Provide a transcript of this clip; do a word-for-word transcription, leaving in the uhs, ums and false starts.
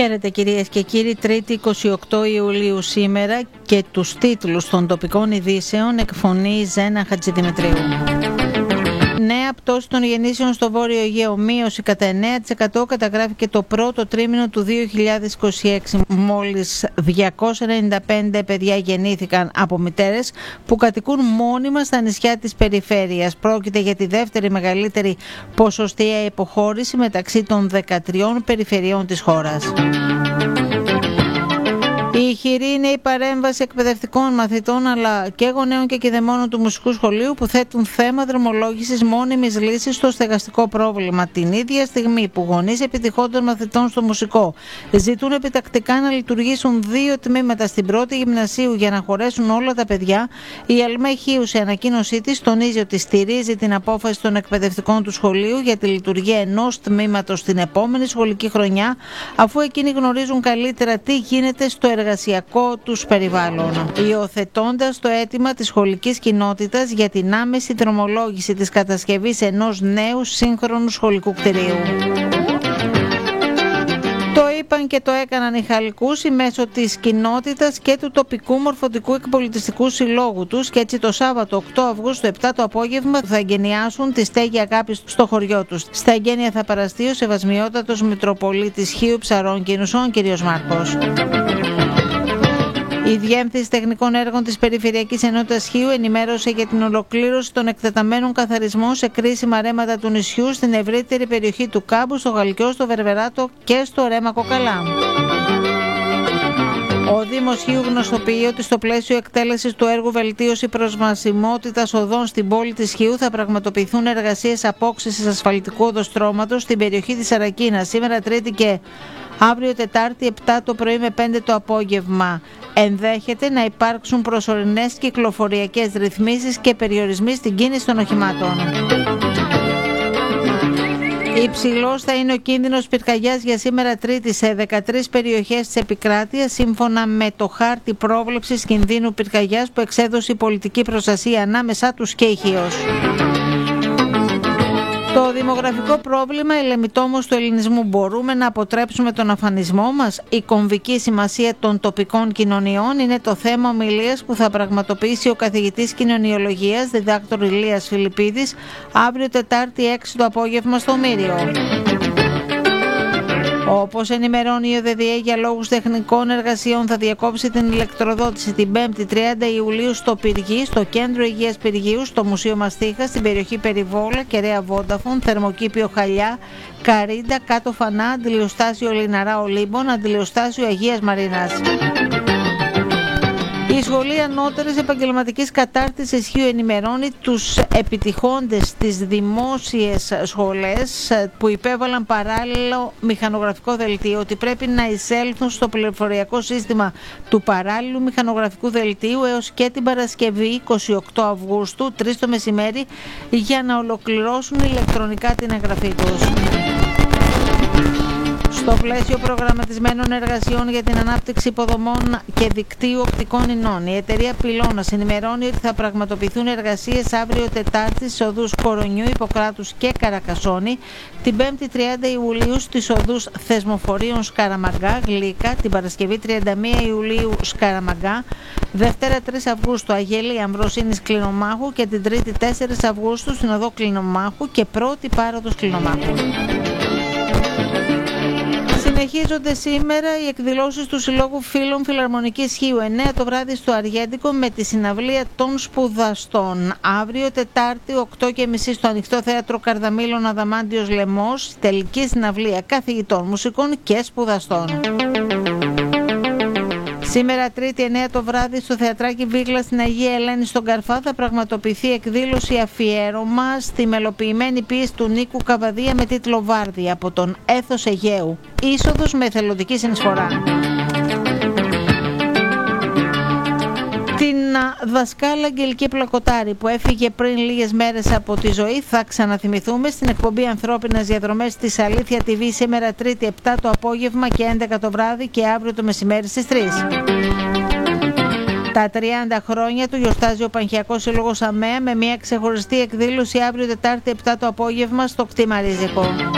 Χαίρετε κυρίες και κύριοι, Τρίτη εικοστή όγδοη Ιουλίου σήμερα και τους τίτλους των τοπικών ειδήσεων εκφωνεί Ζένα Χατζηδημητρίου. Νέα πτώση των γεννήσεων στο Βόρειο Αιγαίο, μείωση κατά εννέα τοις εκατό καταγράφηκε το πρώτο τρίμηνο του δύο χιλιάδες είκοσι έξι. Μόλις διακόσια ενενήντα πέντε παιδιά γεννήθηκαν από μητέρες που κατοικούν μόνιμα στα νησιά της περιφέρειας. Πρόκειται για τη δεύτερη μεγαλύτερη ποσοστιαία υποχώρηση μεταξύ των δεκατριών περιφερειών της χώρας. Η ηχηρή είναι η παρέμβαση εκπαιδευτικών μαθητών αλλά και γονέων και κηδεμόνων του Μουσικού Σχολείου που θέτουν θέμα δρομολόγησης μόνιμης λύσης στο στεγαστικό πρόβλημα. Την ίδια στιγμή που γονείς επιτυχόντων μαθητών στο Μουσικό ζητούν επιτακτικά να λειτουργήσουν δύο τμήματα στην πρώτη γυμνασίου για να χωρέσουν όλα τα παιδιά, η ΑΛΜΕ Χίου σε ανακοίνωσή της τονίζει ότι στηρίζει την απόφαση των εκπαιδευτικών του σχολείου για τη λειτουργία ενός τμήματος στην επόμενη σχολική χρονιά, αφού εκείνοι γνωρίζουν καλύτερα τι γίνεται στο εργασιακό τους περιβάλλον, υιοθετώντας το αίτημα της σχολικής κοινότητας για την άμεση δρομολόγηση της κατασκευής ενός νέου σύγχρονου σχολικού κτηρίου. Το είπαν και το έκαναν οι Χαλκούσοι μέσω της κοινότητας και του τοπικού μορφωτικού εκπολιτιστικού συλλόγου τους και έτσι το Σάββατο οκτώ Αυγούστου επτά το απόγευμα θα εγκαινιάσουν τη στέγη αγάπης στο χωριό τους. Στα εγγένεια θα παραστεί ο Σεβασμιότατος Μητροπολίτης Χίου Ψαρών και Νουσών κ. Μάρκος. Η Διεύθυνση Τεχνικών Έργων της Περιφερειακής Ενότητας Χίου ενημέρωσε για την ολοκλήρωση των εκτεταμένων καθαρισμών σε κρίσιμα ρέματα του νησιού στην ευρύτερη περιοχή του Κάμπου, στο Γαλκιό, στο Βερβεράτο και στο Ρέμα Κοκαλά. Ο Δήμος Χίου γνωστοποιεί ότι στο πλαίσιο εκτέλεσης του έργου βελτίωση προσβασιμότητας οδών στην πόλη της Χίου θα πραγματοποιηθούν εργασίες απόξυσης ασφαλτικού οδοστρώματος στην περιοχή της Αρακίνας σήμερα Τρίτη και αύριο Τετάρτη επτά το πρωί με πέντε το απόγευμα. Ενδέχεται να υπάρξουν προσωρινές κυκλοφοριακές ρυθμίσεις και περιορισμοί στην κίνηση των οχημάτων. Υψηλός θα είναι ο κίνδυνος πυρκαγιάς για σήμερα Τρίτη σε δεκατρείς περιοχές της επικράτειας σύμφωνα με το χάρτη πρόβλεψης κινδύνου πυρκαγιάς που εξέδωσε η πολιτική προστασία ανάμεσά τους και η Χίος. Το δημογραφικό πρόβλημα ελεμιτόμως του ελληνισμού. Μπορούμε να αποτρέψουμε τον αφανισμό μας? Η κομβική σημασία των τοπικών κοινωνιών είναι το θέμα ομιλίας που θα πραγματοποιήσει ο καθηγητής κοινωνιολογίας διδάκτορ Ηλίας Φιλιππίδης αύριο Τετάρτη έξι το απόγευμα στο Μύριο. Όπως ενημερώνει η ΟΔΕΔΙΕ, για λόγους τεχνικών εργασιών θα διακόψει την ηλεκτροδότηση την πέμπτη τριάντα Ιουλίου στο Πυργή, στο Κέντρο Υγείας Πυργίου, στο Μουσείο Μαστίχα, στην περιοχή Περιβόλα, Κεραία Βόνταφον, Θερμοκήπιο Χαλιά, Καρίντα, Κάτω Φανά, Αντιλιοστάσιο Λιναρά Ολύμπων, Αντιλιοστάσιο Αγίας Μαρίνας. Η Σχολή Ανώτερης Επαγγελματικής Κατάρτισης Χίου ενημερώνει τους επιτυχόντες στις δημόσιες σχολές που υπέβαλαν παράλληλο μηχανογραφικό δελτίο ότι πρέπει να εισέλθουν στο πληροφοριακό σύστημα του παράλληλου μηχανογραφικού δελτίου έως και την Παρασκευή εικοστή όγδοη Αυγούστου, τρεις το μεσημέρι, για να ολοκληρώσουν ηλεκτρονικά την εγγραφή τους. Στο πλαίσιο προγραμματισμένων εργασιών για την ανάπτυξη υποδομών και δικτύου οπτικών ινών, η εταιρεία Πυλώνας ενημερώνει ότι θα πραγματοποιηθούν εργασίες αύριο Τετάρτη στις οδούς Κορονιού, Ιπποκράτους και Καρακασόνη, την πέμπτη τριάντα Ιουλίου στις οδούς Θεσμοφορίων Σκαραμαγκά, Γλύκα, την Παρασκευή τριάντα μία Ιουλίου Σκαραμαγκά, Δευτέρα τρεις Αυγούστου Αγέλη Αμβροσίνης Κλινομάχου και την Τρίτη τέσσερις Αυγούστου στην οδό Κλινομάχου και πρώτη πάροδος Κλινομάχου. Συνεχίζονται σήμερα οι εκδηλώσεις του Συλλόγου Φίλων Φιλαρμονικής Χίου εννέα το βράδυ στο Αργέντικο με τη συναυλία των σπουδαστών. Αύριο Τετάρτη οκτώ και μισή στο Ανοιχτό Θέατρο Καρδαμήλων Αδαμάντιος Λεμός, τελική συναυλία καθηγητών μουσικών και σπουδαστών. Σήμερα Τρίτη εννέα το βράδυ στο Θεατράκι Βίγλα στην Αγία Ελένη στον Καρφά θα πραγματοποιηθεί εκδήλωση αφιέρωμα στη μελοποιημένη ποίηση του Νίκου Καβαδία με τίτλο Βάρδι από τον Έθος Αιγαίου. Είσοδος με εθελοντική συνεισφορά. Την δασκάλα Αγγελική Πλακοτάρη που έφυγε πριν λίγες μέρες από τη ζωή θα ξαναθυμηθούμε στην εκπομπή Ανθρώπινες Διαδρομές της Αλήθεια τι βι σήμερα Τρίτη επτά το απόγευμα και έντεκα το βράδυ και αύριο το μεσημέρι στις τρεις. Τα τριάντα χρόνια του γιορτάζει ο Πανχιακός Σύλλογος ΑΜΕΑ με μια ξεχωριστή εκδήλωση αύριο Τετάρτη επτά το απόγευμα στο Κτήμα Ρίζικο.